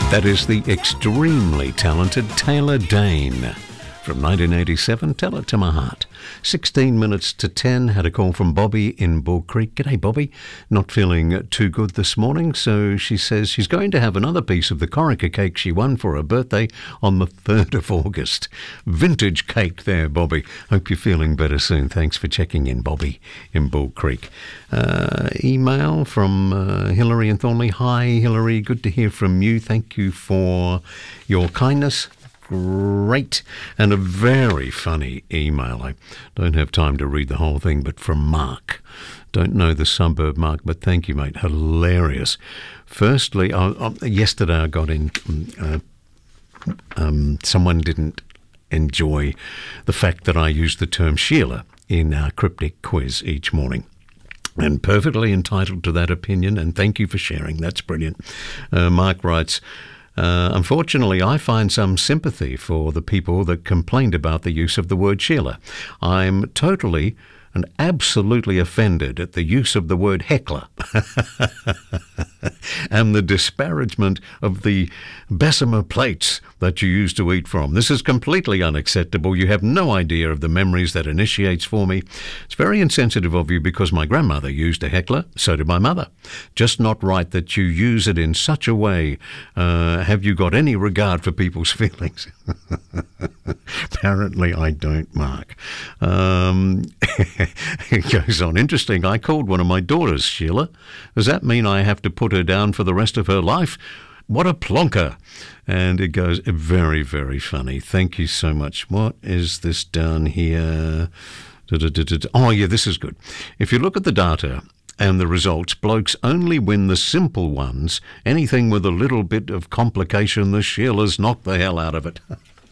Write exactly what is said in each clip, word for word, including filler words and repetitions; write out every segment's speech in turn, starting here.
That is the extremely talented Taylor Dane. From nineteen eighty-seven, Tell It to My Heart. sixteen minutes to ten, had a call from Bobby in Bull Creek. G'day, Bobby. Not feeling too good this morning, so she says she's going to have another piece of the Corica cake she won for her birthday on the third of August. Vintage cake there, Bobby. Hope you're feeling better soon. Thanks for checking in, Bobby in Bull Creek. Uh, email from uh, Hilary in Thornley. Hi, Hilary. Good to hear from you. Thank you for your kindness. Great, and a very funny email. I don't have time to read the whole thing, but from Mark. Don't know the suburb, Mark, but thank you, mate. Hilarious. Firstly, I, I, yesterday I got in, uh, um, someone didn't enjoy the fact that I used the term Sheila in our cryptic quiz each morning. And perfectly entitled to that opinion, and thank you for sharing. That's brilliant. Uh, Mark writes, Uh, unfortunately, I find some sympathy for the people that complained about the use of the word Sheila. I'm totally and absolutely offended at the use of the word heckler and the disparagement of the Bessemer plates that you used to eat from. This is completely unacceptable. You have no idea of the memories that initiates for me. It's very insensitive of you because my grandmother used a heckler, so did my mother. Just not right that you use it in such a way. Uh, have you got any regard for people's feelings? Apparently I don't, Mark. Um, it goes on. Interesting. I called one of my daughters Sheila. Does that mean I have to put her down for the rest of her life? What a plonker. And it goes very, very funny. Thank you so much. What is this down here? Oh, yeah, this is good. If you look at the data and the results, blokes only win the simple ones. Anything with a little bit of complication, the Sheilas knock the hell out of it.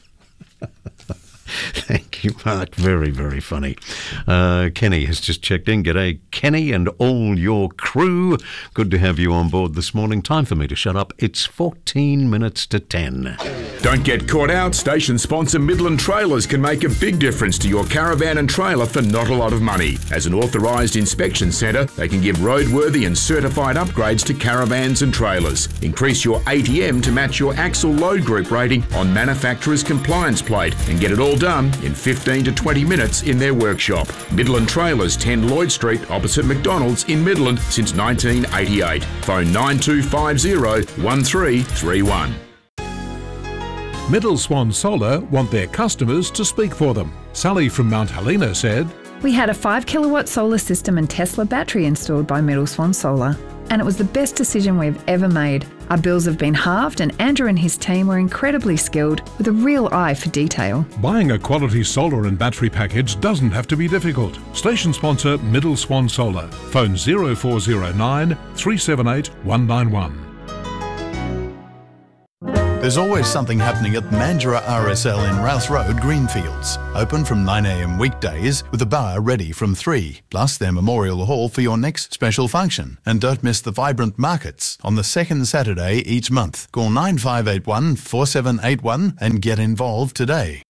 Thank you, Mark. Very, very funny. Uh, Kenny has just checked in. G'day, Kenny and all your crew. Good to have you on board this morning. Time for me to shut up. It's fourteen minutes to ten. Don't get caught out. Station sponsor Midland Trailers can make a big difference to your caravan and trailer for not a lot of money. As an authorised inspection centre, they can give roadworthy and certified upgrades to caravans and trailers. Increase your A T M to match your axle load group rating on manufacturer's compliance plate and get it all done in fifteen to twenty minutes in their workshop. Midland Trailers, ten Lloyd Street, opposite McDonald's in Midland since nineteen eighty-eight. Phone nine two five zero, one three three one. Middle Swan Solar want their customers to speak for them. Sally from Mount Helena said, "We had a five kilowatt solar system and Tesla battery installed by Middle Swan Solar, and it was the best decision we've ever made. Our bills have been halved and Andrew and his team were incredibly skilled with a real eye for detail." Buying a quality solar and battery package doesn't have to be difficult. Station sponsor Middle Swan Solar. Phone zero four zero nine, three seven eight, one nine one. There's always something happening at Mandurah R S L in Rouse Road, Greenfields. Open from nine a m weekdays with a bar ready from three, plus their memorial hall for your next special function. And don't miss the vibrant markets on the second Saturday each month. Call nine five eight one, four seven eight one and get involved today.